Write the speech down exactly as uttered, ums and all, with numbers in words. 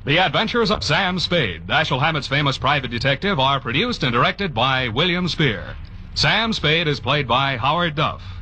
The Adventures of Sam Spade, Dashiell Hammett's famous private detective, are produced and directed by William Spear. Sam Spade is played by Howard Duff.